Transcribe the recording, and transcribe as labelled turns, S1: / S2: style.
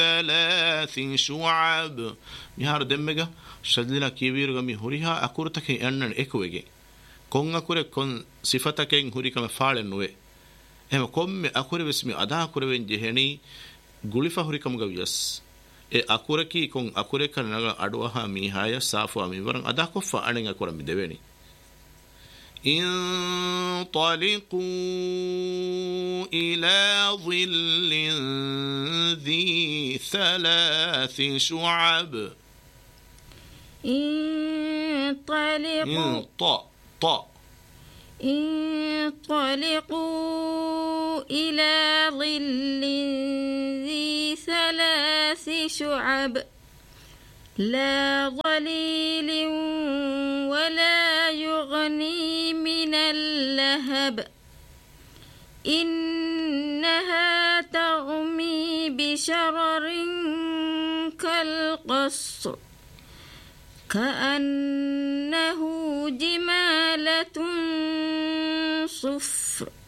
S1: ثلاث شعب مihar demmega shadlina kiwiruga mi huriha akurtake annan ekuwege kon akure kon sifataken hurikama faalen nuwe ehma komme akure vesmi ada akureven jeheni gulifa hurikamuga vias e akuraki kon akure kan naga aduha mi haya safu mi waran ada koffa anen akura mi deveni انطلقوا إلى ظل ذي ثلاث شعب
S2: انطلقوا إلى ظل ذي ثلاث شعب لا ظليل ولا يغني من اللهب إنها ترمي بشرر كالقصر كأنه جمالة صفر